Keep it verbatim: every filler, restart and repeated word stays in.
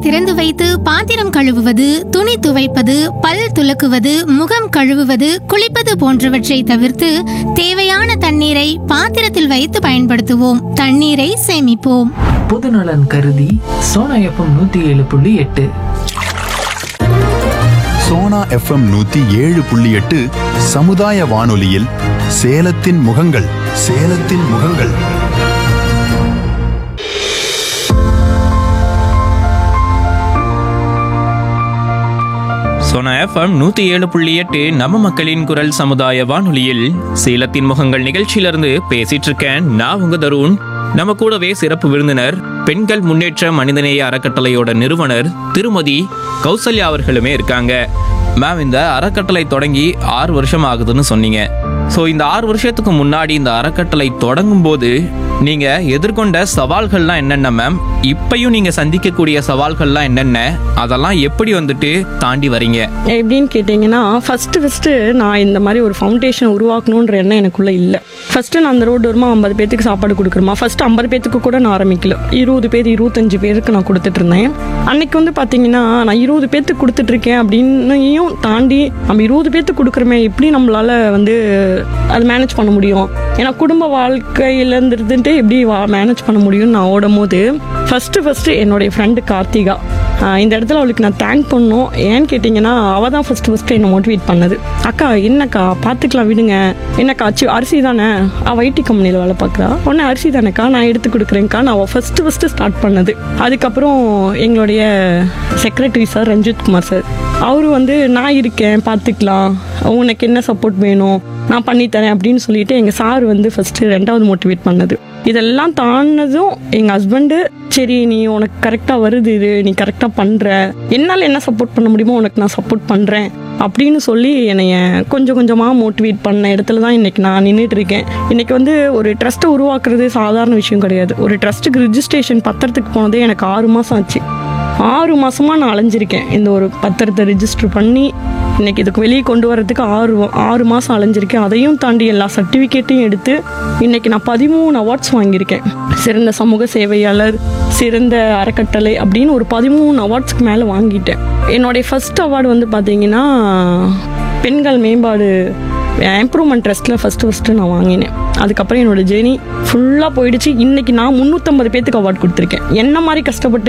திறந்து வைத்து பாத்திரம் கழுவுவது, துணி துவைப்பது, பல் துலக்குவது, முகம் கழுவுவது, குளிப்பது போன்றவற்றை தவிர்த்து தேவையான தண்ணீரை பாத்திரத்தில் வைத்து பயன்படுத்துவோம். தண்ணீரை சேமிப்போம். பொதுநலன் கருதி சோனா எஃப்எம் நூத்தி ஏழு புள்ளி எட்டு சோனா எஃப்எம் நூத்தி ஏழு புள்ளி எட்டு சமுதாய வானொலியில் சேலத்தின் முகங்கள் சேலத்தின் முகங்கள். சோனா எஃப்எம் நூத்தி ஏழு புள்ளி எட்டு நம்ம மக்களின் குரல் சமுதாய வானொலியில் சேலத்தின் முகங்கள் நிகழ்ச்சியிலிருந்து பேசிட்டு இருக்கேன். நான் உங்க தருண். நம்ம கூடவே சிறப்பு விருந்தினர், பெண்கள் முன்னேற்ற மனிதநேய அறக்கட்டளையோட நிறுவனர் திருமதி கௌசல்யா அவர்களுமே இருக்காங்க. மேம், இந்த அறக்கட்டளை தொடங்கி ஆறு வருஷம் ஆகுதுன்னு சொன்னீங்க. ஸோ இந்த ஆறு வருஷத்துக்கு முன்னாடி இந்த அறக்கட்டளை தொடங்கும் போது நீங்க எதிர்கொண்ட சவால்கள்லாம் என்னென்ன மேம்? இப்பயும் நீங்க சந்திக்கக்கூடிய சவால்கள்லாம் என்னென்ன? அதெல்லாம் எப்படி வந்துட்டு தாண்டி வரீங்க? எப்படின்னு கேட்டிங்கன்னா, ஃபஸ்ட்டு ஃபஸ்ட்டு நான் இந்த மாதிரி ஒரு ஃபவுண்டேஷன் உருவாக்கணுன்ற எண்ணம் எனக்குள்ளே இல்லை. ஃபஸ்ட்டு நான் அந்த ரோடு வருமா ஐம்பது பேத்துக்கு சாப்பாடு கொடுக்குறோமா, ஃபஸ்ட்டு ஐம்பது பேத்துக்கு கூட நான் ஆரம்பிக்கல. இருபது பேர் இருபத்தஞ்சு பேருக்கு நான் கொடுத்துட்ருந்தேன். அன்னைக்கு வந்து பார்த்தீங்கன்னா, நான் இருபது பேத்துக்கு கொடுத்துட்ருக்கேன் அப்படின்னையும் தாண்டி நம்ம இருபது பேத்துக்கு கொடுக்குறோமே, எப்படி நம்மளால் வந்து அது மேனேஜ் பண்ண முடியும்? ஏன்னா குடும்ப வாழ்க்கையிலேருந்துட்டு எப்படி வா மேனேஜ் பண்ண முடியும்னு நான் ஓடும் போது ஃபஸ்ட்டு ஃபஸ்ட்டு என்னுடைய ஃப்ரெண்டு கார்த்திகா, இந்த இடத்துல அவளுக்கு நான் தேங்க் பண்ணணும். ஏன்னு கேட்டிங்கன்னா, அவள் தான் ஃபஸ்ட்டு ஃபஸ்ட்டு என்னை மோட்டிவேட் பண்ணது. அக்கா என்னக்கா பார்த்துக்கலாம் விடுங்க, என்னக்கா அச்சு அரிசி தானே, அவள் ஐடி கம்பெனியில் வேலை பார்க்குறா, உடனே அரிசி தானேக்கா நான் எடுத்து கொடுக்குறேன்க்கா, நான் அவள் ஃபஸ்ட்டு ஃபஸ்ட்டு ஸ்டார்ட் பண்ணது. அதுக்கப்புறம் எங்களுடைய secretary sir Ranjith Kumar sir, அவரு வந்து நான் இருக்கேன் பார்த்துக்கலாம், உனக்கு என்ன சப்போர்ட் வேணும் நான் பண்ணித்தரேன் அப்படின்னு சொல்லிட்டு எங்கள் சார் வந்து ஃபஸ்ட்டு ரெண்டாவது மோட்டிவேட் பண்ணது. இதெல்லாம் தாண்டினதும் எங்கள் ஹஸ்பண்டு, சரி நீ உனக்கு கரெக்டாக வருது, இது நீ கரெக்டாக பண்ணுற, என்னால் என்ன சப்போர்ட் பண்ண முடியுமோ உனக்கு நான் சப்போர்ட் பண்ணுறேன் அப்படின்னு சொல்லி என்னைய கொஞ்சம் கொஞ்சமாக மோட்டிவேட் பண்ண இடத்துல தான் இன்றைக்கி நான் நின்றுட்டு இருக்கேன். இன்றைக்கி வந்து ஒரு ட்ரஸ்ட்டை உருவாக்குறது சாதாரண விஷயம் கிடையாது. ஒரு ட்ரஸ்ட்டுக்கு ரிஜிஸ்ட்ரேஷன் பத்திரத்துக்கு போனதே எனக்கு ஆறு மாதம் ஆச்சு. ஆறு மாதமாக நான் அலைஞ்சிருக்கேன் இந்த ஒரு பத்திரத்தை ரிஜிஸ்டர் பண்ணி. இன்றைக்கி இதுக்கு வெளியே கொண்டு வரதுக்கு ஆறு ஆறு மாதம் அலைஞ்சிருக்கேன். அதையும் தாண்டி எல்லா சர்டிஃபிகேட்டையும் எடுத்து இன்றைக்கி நான் பதிமூணு அவார்ட்ஸ் வாங்கியிருக்கேன். சிறந்த சமூக சேவையாளர், சிறந்த அறக்கட்டளை அப்படின்னு ஒரு பதிமூணு அவார்ட்ஸ்க்கு மேலே வாங்கிட்டேன். என்னுடைய ஃபஸ்ட் அவார்டு வந்து பார்த்திங்கன்னா பெண்கள் மேம்பாடு இம்ப்ரூவ்மெண்ட் ட்ரஸ்ட்டில் ஃபஸ்ட்டு ஃபஸ்ட்டு நான் வாங்கினேன். அதுக்கப்புறம் என்னோடய ஜேர்னி ஃபுல்லாக போயிடுச்சு. இன்றைக்கி நான் முந்நூற்றம்பது பேத்துக்கு அவார்டு கொடுத்துருக்கேன். என்ன மாதிரி கஷ்டப்பட்டு